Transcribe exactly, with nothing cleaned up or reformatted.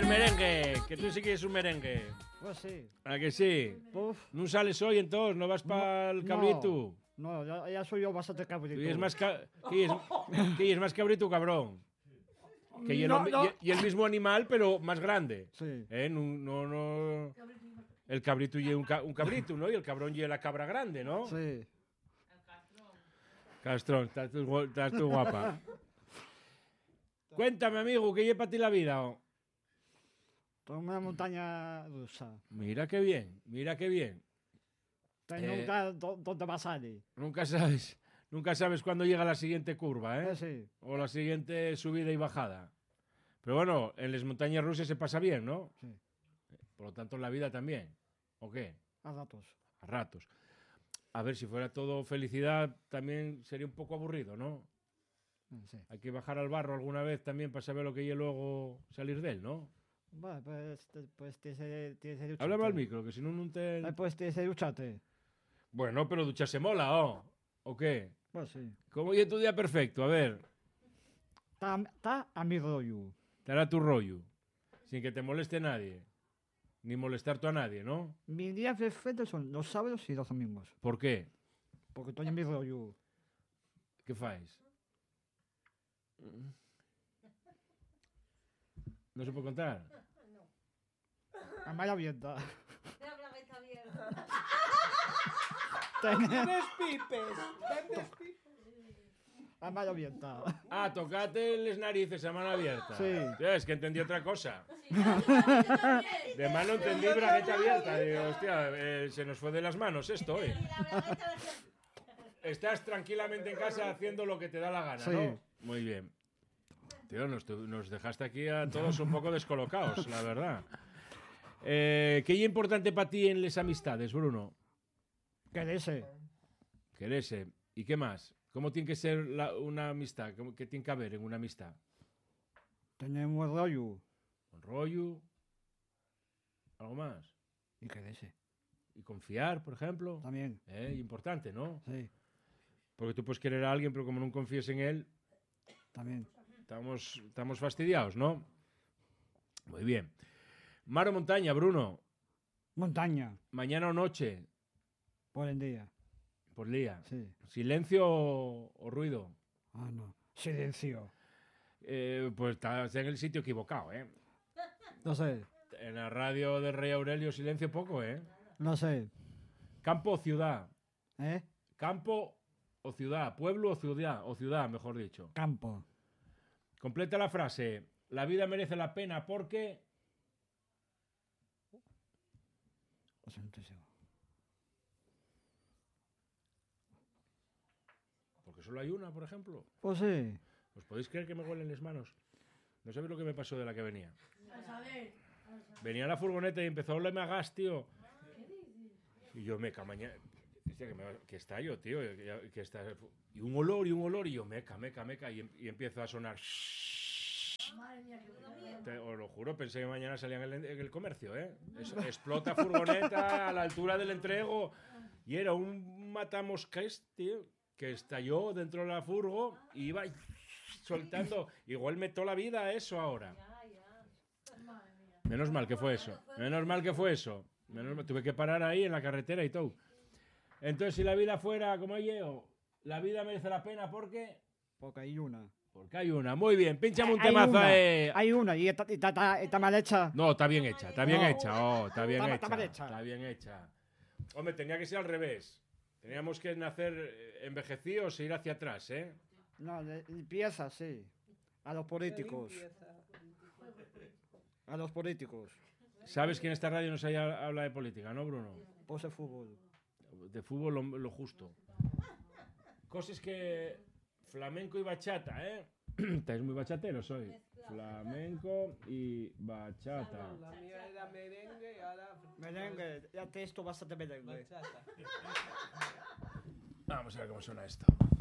merengue, que tú sí quieres un merengue. Pues sí. ¿A que sí? Uf. ¿No sales hoy entonces? ¿No vas para el No, cabrito? No, ya, ya soy yo bastante cabrito. ¿Y es más, ca ¿Qué es, ¿Qué es más cabrito, cabrón? Que y el, No, no. y- y el mismo animal, pero más grande. Sí. ¿Eh? No, no, no- El cabrito y un, ca un cabrito, ¿no? Y el cabrón y la cabra grande, ¿no? Sí. Castrón, estás tú, gu- estás tú guapa. Cuéntame, amigo, ¿qué lleva para ti la vida? Oh? Tengo una montaña rusa. Mira qué bien, mira qué bien. Tengo Eh. nunca dó- dónde va a salir. Nunca sabes, nunca sabes cuándo llega la siguiente curva, ¿eh? Eh, sí. O la siguiente subida y bajada. Pero bueno, en las montañas rusas se pasa bien, ¿no? Sí. Por lo tanto, en la vida también. ¿O qué? A ratos. A ratos. A ver, si fuera todo felicidad, también sería un poco aburrido, ¿no? Eh, Sí. Hay que bajar al barro alguna vez también para saber lo que hay y luego salir de él, ¿no? Vale, pues, te- pues tienes que tienes que ducharte. Háblame al micro, que si no, no te... Eh, Pues tienes que ducharte. Bueno, pero ducharse mola, ¿o? ¿O qué? Pues sí. ¿Cómo es tu día perfecto? A ver, Está está a mi rollo. te hará tu rollo. Sin que te moleste nadie. Ni molestar tú a nadie, ¿no? Mis días perfectos son los sábados y los domingos. ¿Por qué? Porque estoy en mi rollo. ¿Qué fáis? ¿No se puede contar? A malla abierta. Vendes pipes, vendes pipes. A malla abierta. Ah, tocate las narices a mano abierta. Sí. Tío, es que entendí otra cosa. De mano entendí bragueta abierta. Digo, hostia, eh, se nos fue de las manos esto hoy. Estás tranquilamente en casa haciendo lo que te da la gana, Sí. ¿no? Muy bien. Tío, nos, tu- nos dejaste aquí a todos un poco descolocados, la verdad. Eh, ¿Qué es importante para ti en las amistades, Bruno? Quererse. Quererse. ¿Y qué más? ¿Cómo tiene que ser la- una amistad? ¿Cómo- ¿Qué tiene que haber en una amistad? Tener un buen rollo. ¿Un rollo? ¿Algo más? Y quererse. ¿Y confiar, por ejemplo? También. Eh, importante, ¿no? Sí. Porque tú puedes querer a alguien, pero como no confíes en él, También. estamos, estamos fastidiados, ¿no? Muy bien. Mar o montaña, Bruno. Montaña. Mañana o noche, Por el día. por día. Sí. Silencio o, o ruido. Ah, no. Silencio. Eh, pues estás en el sitio equivocado, ¿eh? No sé. En la radio del Rey Aurelio, silencio poco, ¿eh? No sé. Campo o ciudad. ¿Eh? Campo o ciudad. Pueblo o ciudad. O ciudad, mejor dicho. Campo. Completa la frase. La vida merece la pena porque... O sea, no estoy seguro. Porque solo hay una, por ejemplo. Pues sí. ¿Os podéis creer que me huelen las manos? No sabéis lo que me pasó de la que venía. Venía la furgoneta y empezó a olerme a gas, tío. Y yo, meca, mañana... Hostia, que, me, que está yo, tío. Que, que está, y un olor, y un olor, y yo, meca, meca, meca. Y, em- y empiezo a sonar... Te, os lo juro, pensé que mañana salía en el, en el comercio, ¿eh? Es- explota furgoneta a la altura del entrego. Y era un matamoscas, tío, que estalló dentro de la furgo y iba soltando. Igual me tocó la vida eso ahora. Menos mal que fue eso. Menos mal que fue eso. Menos mal- tuve que parar ahí en la carretera y todo. Entonces, si la vida fuera como yo, la vida merece la pena porque... Porque hay una. Porque hay una. Muy bien, pinchame un Hay temazo una. ahí. Hay una y está, y está- está- está mal hecha. No, está bien hecha, está bien No. hecha, oh, está bien Está- hecha, está mal hecha. está bien hecha. Hombre, tenía que ser al revés. Teníamos que nacer eh, envejecidos e ir hacia atrás, ¿eh? No, de- empieza, sí. A los políticos. A los políticos. Sabes que en esta radio no se haya- habla de política, ¿no, Bruno? Pues el fútbol. De fútbol lo, lo justo. Cosas que... Flamenco y bachata, ¿eh? Estáis muy bachateros hoy. Flamenco y bachata. La mía era merengue y ahora Merengue, ya te esto bastante merengue. bachata. Vamos a ver cómo suena esto.